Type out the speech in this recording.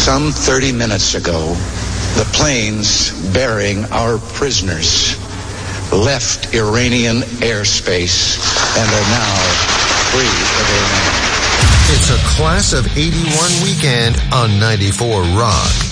Some 30 minutes ago, the planes bearing our prisoners left Iranian airspace and are now free of Iran. It's a Class of 81 weekend on 94 Rock.